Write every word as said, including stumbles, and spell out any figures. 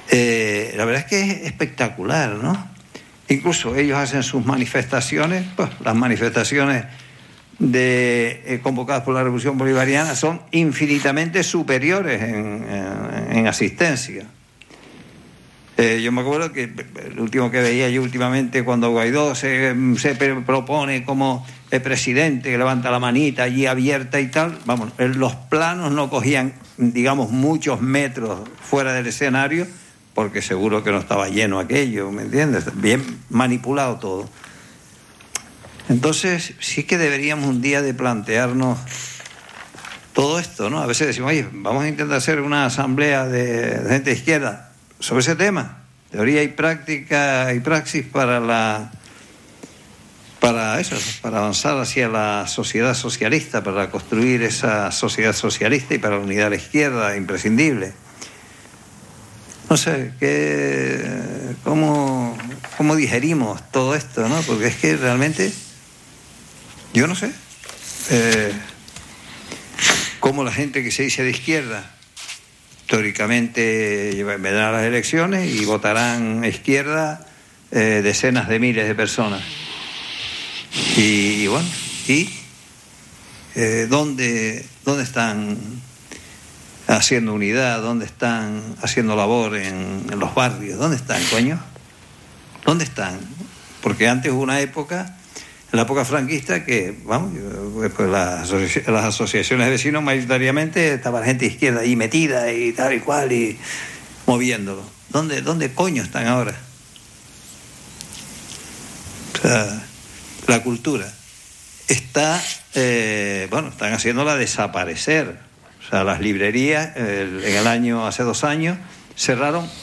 Eh, la verdad es que es espectacular, ¿no? Incluso ellos hacen sus manifestaciones, pues las manifestaciones de, eh, convocadas por la Revolución Bolivariana son infinitamente superiores en, en, en asistencia. Eh, yo me acuerdo que el último que veía yo últimamente, cuando Guaidó se, se propone como el presidente, que levanta la manita allí abierta y tal, vamos, los planos no cogían, digamos, muchos metros fuera del escenario, porque seguro que no estaba lleno aquello, ¿me entiendes? Bien manipulado todo. Entonces, sí que deberíamos un día de plantearnos todo esto, ¿no? A veces decimos, oye, vamos a intentar hacer una asamblea de, de gente de izquierda sobre ese tema. Teoría y práctica y praxis para la para eso, para avanzar hacia la sociedad socialista, para construir esa sociedad socialista y para la unidad de la izquierda, imprescindible. No sé, ¿qué, cómo, cómo digerimos todo esto, ¿no? Porque es que realmente, yo no sé, eh, cómo la gente que se dice de izquierda, teóricamente vendrán a las elecciones y votarán a izquierda eh, decenas de miles de personas. Y, y bueno, ¿y eh, ¿dónde, dónde están haciendo unidad? ¿Dónde están haciendo labor en, en los barrios? ¿Dónde están, coño? ¿Dónde están? Porque antes hubo una época, en la época franquista, que, vamos, pues las, las asociaciones de vecinos mayoritariamente estaba la gente de izquierda ahí metida y tal y cual y moviéndolo. ¿Dónde, dónde coño están ahora? O sea, la cultura está, eh, bueno, están haciéndola desaparecer. O sea, las librerías, el, en el año, hace dos años, cerraron